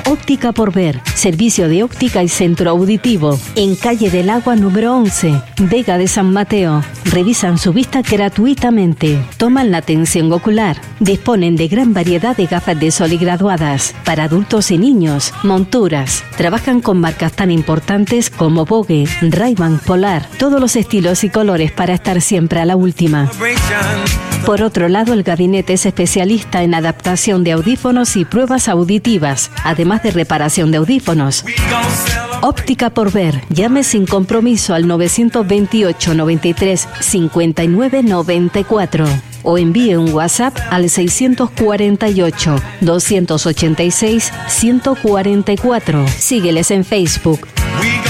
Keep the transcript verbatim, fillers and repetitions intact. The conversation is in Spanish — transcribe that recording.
Óptica por Ver, servicio de óptica y centro auditivo, en Calle del Agua número once, Vega de San Mateo. Revisan su vista gratuitamente, toman la tensión ocular, disponen de gran variedad de gafas de sol y graduadas, para adultos y niños, monturas. Trabajan con marcas tan importantes como Vogue, Ray-Ban, Polar, todos los estilos y colores para estar siempre a la última. Por otro lado, el gabinete es especialista en adaptación de audífonos y pruebas auditivas, además de reparación de audífonos. Óptica por Ver. Llame sin compromiso al nueve dos ocho, noventa y tres, cincuenta y nueve, noventa y cuatro o envíe un WhatsApp al seiscientos cuarenta y ocho, doscientos ochenta y seis, ciento cuarenta y cuatro. Sígueles en Facebook.